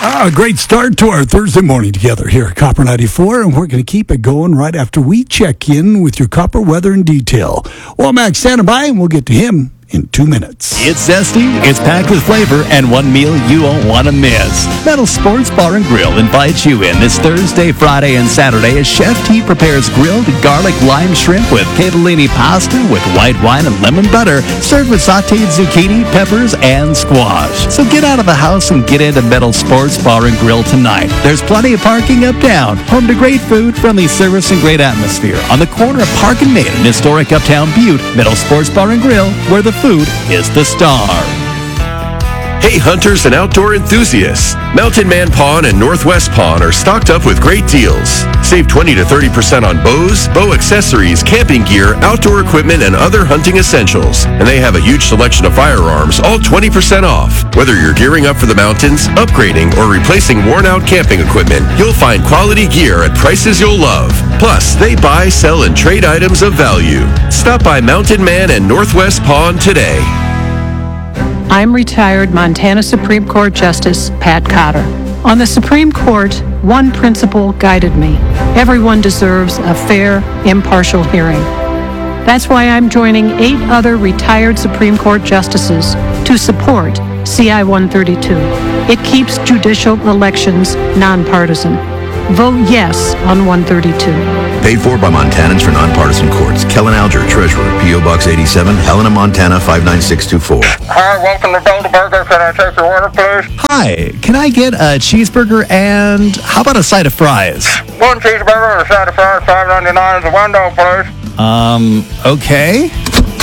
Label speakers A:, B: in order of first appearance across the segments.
A: A great start to our Thursday morning together here at Copper 94, and we're going to keep it going right after we check in with your Copper weather in detail. Well, Max standing by, and we'll get to him in 2 minutes.
B: It's zesty, it's packed with flavor, and one meal you won't want to miss. Metal Sports Bar and Grill invites you in this Thursday, Friday, and Saturday as Chef T prepares grilled garlic lime shrimp with cannellini pasta with white wine and lemon butter, served with sautéed zucchini, peppers, and squash. So get out of the house and get into Metal Sports Bar and Grill tonight. There's plenty of parking uptown, home to great food, friendly service, and great atmosphere. On the corner of Park and Main in historic Uptown Butte, Metal Sports Bar and Grill, where the food is the star.
C: Hey hunters and outdoor enthusiasts, Mountain Man Pawn and Northwest Pawn are stocked up with great deals. Save 20 to 30% on bows, bow accessories, camping gear, outdoor equipment, and other hunting essentials. And they have a huge selection of firearms, all 20% off. Whether you're gearing up for the mountains, upgrading, or replacing worn-out camping equipment, you'll find quality gear at prices you'll love. Plus, they buy, sell, and trade items of value. Stop by Mountain Man and Northwest Pawn today.
D: I'm retired Montana Supreme Court Justice Pat Cotter. On the Supreme Court, one principle guided me. Everyone deserves a fair, impartial hearing. That's why I'm joining 8 other retired Supreme Court justices to support CI 132. It keeps judicial elections nonpartisan. Vote yes on 132.
E: Paid for by Montanans for Nonpartisan Courts. Kellen Alger, Treasurer, P.O. Box 87, Helena, Montana 59624.
F: Hi, welcome to Bilderberger. Can I take your order, please?
B: Hi, can I get a cheeseburger and how about a side of fries?
F: One cheeseburger and a side of fries, $5.99 at the window, please.
B: Okay.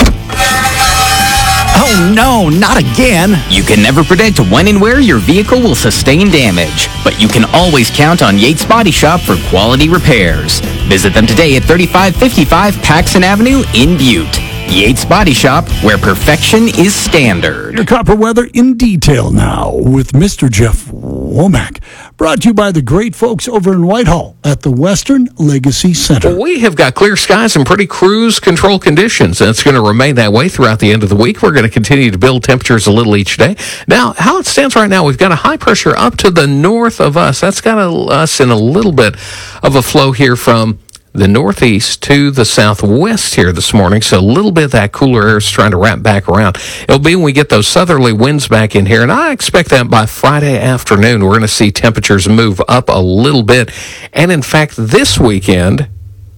B: Oh no, not again!
G: You can never predict when and where your vehicle will sustain damage, but you can always count on Yates Body Shop for quality repairs. Visit them today at 3555 Paxson Avenue in Butte. Yates Body Shop, where perfection is standard.
A: Your Copper weather in detail now with Mr. Jeff Womack. Brought to you by the great folks over in Whitehall at the Western Legacy Center.
H: Well, we have got clear skies and pretty cruise control conditions, and it's going to remain that way throughout the end of the week. We're going to continue to build temperatures a little each day. Now, how it stands right now, we've got a high pressure up to the north of us. That's got us in a little bit of a flow here from the northeast to the southwest here this morning, so a little bit of that cooler air is trying to wrap back around. It'll be when we get those southerly winds back in here, and I expect that by Friday afternoon we're going to see temperatures move up a little bit. And in fact, this weekend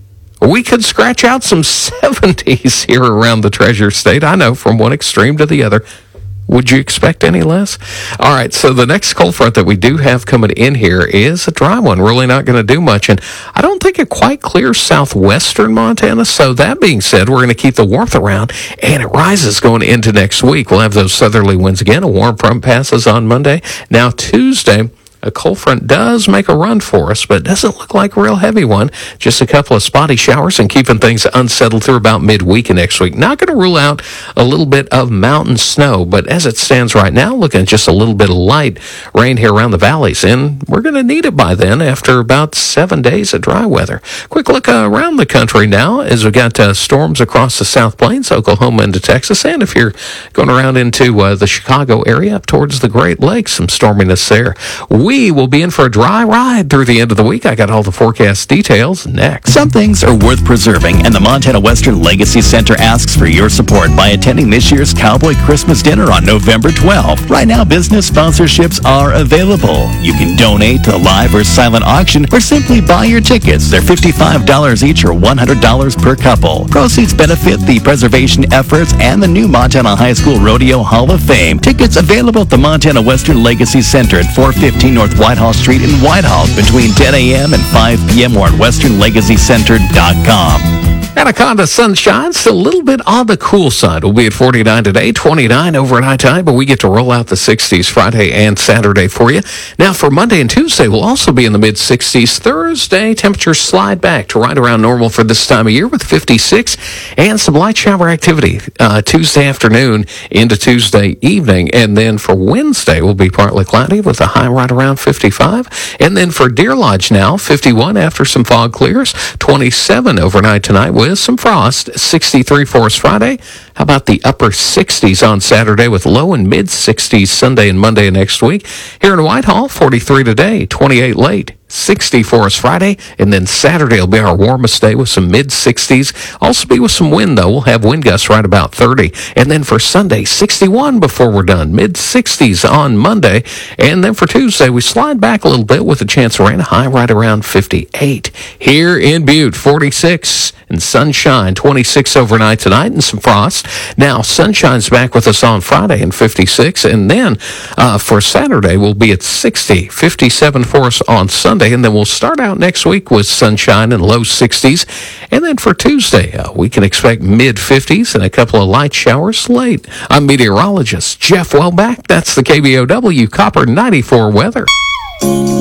H: we could scratch out some 70s here around the Treasure State. I know, from one extreme to the other. Would you expect any less? All right, so the next cold front that we do have coming in here is a dry one, really not going to do much. And I don't think it quite clears southwestern Montana. So that being said, we're going to keep the warmth around, and it rises going into next week. We'll have those southerly winds again. A warm front passes on Monday. Now Tuesday, a cold front does make a run for us, but it doesn't look like a real heavy one. Just a couple of spotty showers and keeping things unsettled through about midweek of next week. Not going to rule out a little bit of mountain snow, but as it stands right now, looking at just a little bit of light rain here around the valleys, and we're going to need it by then after about 7 days of dry weather. Quick look around the country now as we got storms across the South Plains, Oklahoma into Texas, and if you're going around into the Chicago area up towards the Great Lakes, some storminess there. We will be in for a dry ride through the end of the week. I got all the forecast details next.
B: Some things are worth preserving, and the Montana Western Legacy Center asks for your support by attending this year's Cowboy Christmas Dinner on November 12th. Right now, business sponsorships are available. You can donate to the live or silent auction, or simply buy your tickets. They're $55 each or $100 per couple. Proceeds benefit the preservation efforts and the new Montana High School Rodeo Hall of Fame. Tickets available at the Montana Western Legacy Center at 415 North Whitehall Street in Whitehall between 10 a.m. and 5 p.m. or at westernlegacycenter.com.
H: Anaconda sunshine, still a little bit on the cool side. We'll be at 49 today, 29 over at high tide, but we get to roll out the 60s Friday and Saturday for you. Now, for Monday and Tuesday, we'll also be in the mid-60s. Thursday, temperatures slide back to right around normal for this time of year with 56 and some light shower activity Tuesday afternoon into Tuesday evening. And then for Wednesday, we'll be partly cloudy with a high right around 55. And then for Deer Lodge now, 51 after some fog clears, 27 overnight tonight. with some frost. 63 for us Friday. How about the upper 60s on Saturday with low and mid 60s Sunday and Monday next week? Here in Whitehall, 43 today, 28 late. 60 for us Friday, and then Saturday will be our warmest day with some mid-60s. Also be with some wind, though. We'll have wind gusts right about 30. And then for Sunday, 61 before we're done. Mid-60s on Monday. And then for Tuesday, we slide back a little bit with a chance of rain, high right around 58. Here in Butte, 46 and sunshine, 26 overnight tonight and some frost. Now, sunshine's back with us on Friday and 56. And then for Saturday, we'll be at 60, 57 for us on Sunday. And then we'll start out next week with sunshine and low 60s. And then for Tuesday, we can expect mid-50s and a couple of light showers late. I'm meteorologist Jeff Welbeck. That's the KBOW Copper 94 weather.